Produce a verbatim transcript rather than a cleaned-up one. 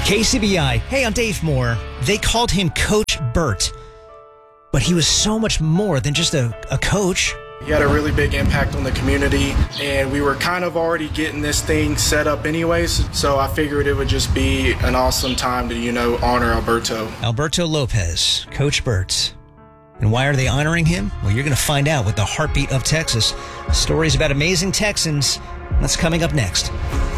K C B I. Hey, I'm Dave Moore. They called him Coach Burt, but he was so much more than just a, a coach. He had a really big impact on the community, and we were kind of already getting this thing set up anyways, so I figured it would just be an awesome time to, you know, honor Alberto. Alberto Lopez, Coach Burt. And why are they honoring him? Well, you're going to find out with the Heartbeat of Texas. Stories about amazing Texans. That's coming up next.